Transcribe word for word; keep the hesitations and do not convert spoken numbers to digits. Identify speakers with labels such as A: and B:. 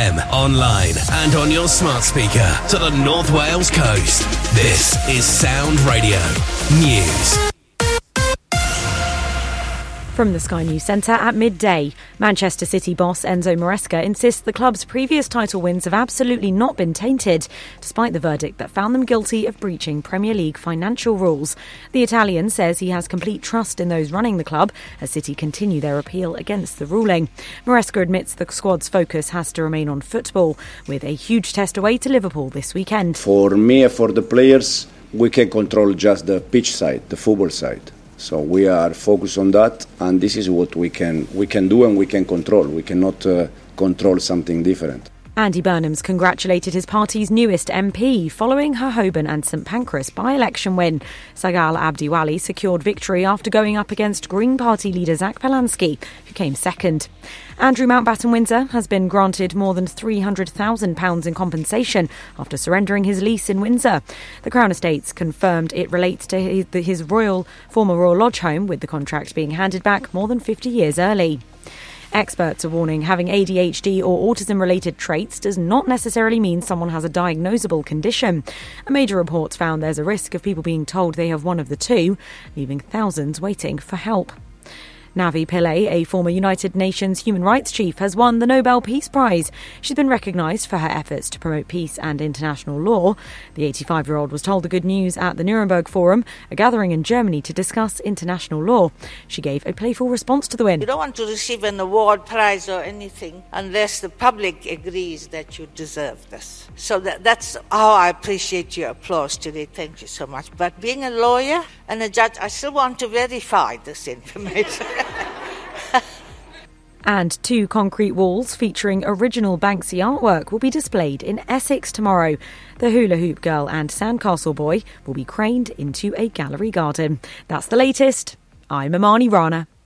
A: m, online and on your smart speaker to the North Wales coast. This is Sound Radio News.
B: From the Sky News Centre at midday, Manchester City boss Enzo Maresca insists the club's previous title wins have absolutely not been tainted, despite the verdict that found them guilty of breaching Premier League financial rules. The Italian says he has complete trust in those running the club as City continue their appeal against the ruling. Maresca admits the squad's focus has to remain on football, with a huge test away to Liverpool this weekend.
C: For me and for the players, we can control just the pitch side, the football side. So we are focused on that, and this is what we can we can do and we can control. We cannot uh, control something different.
B: Andy Burnham's congratulated his party's newest M P following her Holborn and St Pancras by-election win. Sagal Abdiwali secured victory after going up against Green Party leader Zach Polansky, who came second. Andrew Mountbatten Windsor has been granted more than three hundred thousand pounds in compensation after surrendering his lease in Windsor. The Crown Estates confirmed it relates to his, his royal former Royal Lodge home, with the contract being handed back more than fifty years early. Experts are warning having A D H D or autism-related traits does not necessarily mean someone has a diagnosable condition. A major report found there's a risk of people being told they have one of the two, leaving thousands waiting for help. Navi Pillay, a former United Nations human rights chief, has won the Nobel Peace Prize. She's been recognised for her efforts to promote peace and international law. The eighty-five-year-old was told the good news at the Nuremberg Forum, a gathering in Germany to discuss international law. She gave a playful response to the win.
D: You don't want to receive an award, prize or anything unless the public agrees that you deserve this. So that, that's how I appreciate your applause today. Thank you so much. But being a lawyer and a judge, I still want to verify this information.
B: And two concrete walls featuring original Banksy artwork will be displayed in Essex tomorrow. The Hula Hoop Girl and Sandcastle Boy will be craned into a gallery garden. That's the latest. I'm Amani Rana.